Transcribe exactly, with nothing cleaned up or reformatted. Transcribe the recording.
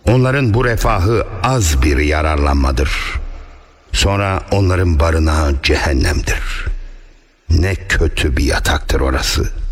Onların bu refahı az bir yararlanmadır. Sonra onların barınağı cehennemdir. Ne kötü bir yataktır orası.